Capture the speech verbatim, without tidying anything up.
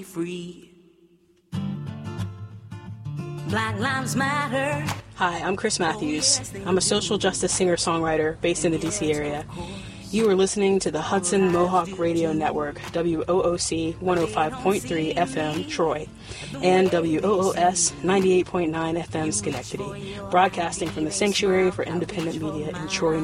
Free. Black Lives Matter. Hi, I'm Chris Matthews. I'm a social justice singer-songwriter based in the D C area. You are listening to the Hudson Mohawk Radio Network, W O O C one oh five point three F M, Troy, and W O O S ninety-eight point nine F M, Schenectady, broadcasting from the Sanctuary for Independent Media in Troy,